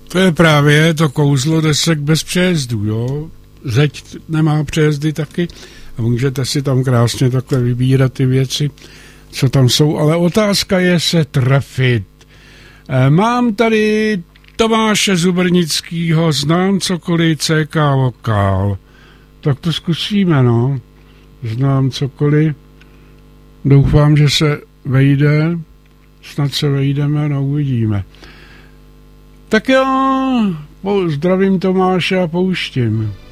To je právě to kouzlo desek bez přejezdů, jo. Zeď nemá přejezdy taky a můžete si tam krásně takhle vybírat ty věci, co tam jsou, ale otázka je se trefit. Mám tady Tomáše Zubrnickýho, znám cokoliv, CK Vokál. Tak to zkusíme, no. Znám cokoliv. Doufám, že se vejde. Snad se vejdeme, no uvidíme. Tak jo, zdravím Tomáše a pouštím.